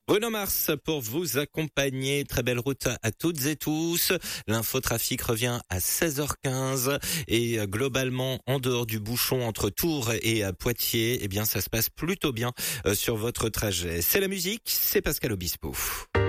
Bruno Mars pour vous accompagner. Très belle route à toutes et tous. L'infotrafic revient à 16h15 et globalement, en dehors du bouchon entre Tours et Poitiers, eh bien, ça se passe plutôt bien sur votre trajet. C'est la musique, c'est Pascal Obispo.